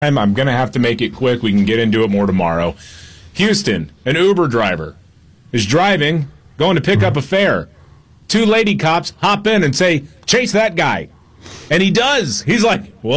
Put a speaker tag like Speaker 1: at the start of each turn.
Speaker 1: I'm going to have to make it quick. We can get into it more tomorrow. Houston, an Uber driver is driving, going to pick up a fare. Two lady cops hop in and say, chase that guy. And he does. He's like, well,